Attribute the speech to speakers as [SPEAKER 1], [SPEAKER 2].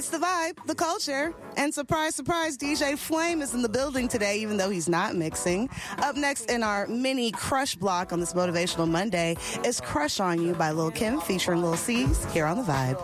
[SPEAKER 1] the vibe, the culture, and surprise, surprise, DJ Flame is in the building today, even though he's not mixing. Up next in our mini crush block on this Motivational Monday is Crush on You by Lil' Kim featuring Lil' Cease here on The Vibe.